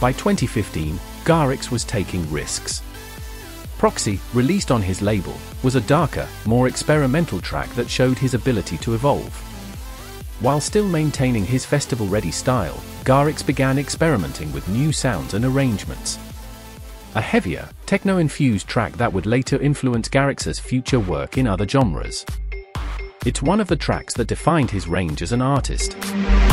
By 2015, Garrix was taking risks. Proxy, released on his label, was a darker, more experimental track that showed his ability to evolve. While still maintaining his festival-ready style, Garrix began experimenting with new sounds and arrangements. A heavier, techno-infused track that would later influence Garrix's future work in other genres. It's one of the tracks that defined his range as an artist.